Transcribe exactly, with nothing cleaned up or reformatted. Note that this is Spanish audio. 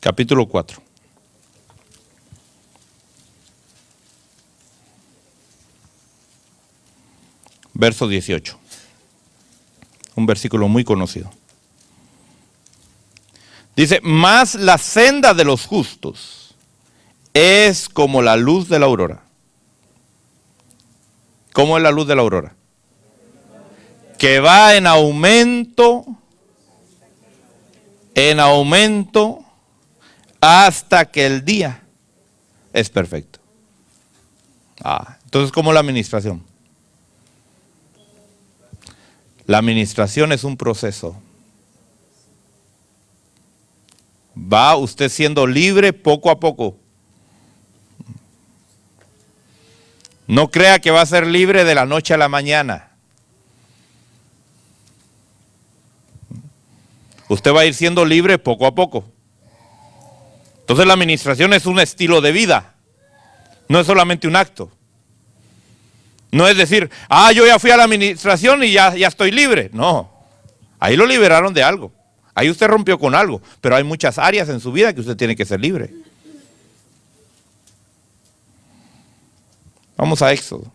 capítulo cuatro. Verso dieciocho. Un versículo muy conocido. Dice, mas la senda de los justos es como la luz de la aurora. ¿Cómo es la luz de la aurora? Que va en aumento, en aumento, hasta que el día es perfecto. Ah, entonces, ¿cómo es la administración? La administración es un proceso. Va usted siendo libre poco a poco. No crea que va a ser libre de la noche a la mañana. Usted va a ir siendo libre poco a poco. Entonces la administración es un estilo de vida. No es solamente un acto. No es decir, ah, yo ya fui a la administración y ya, ya estoy libre. No, ahí lo liberaron de algo. Ahí usted rompió con algo. Pero hay muchas áreas en su vida que usted tiene que ser libre. Vamos a Éxodo.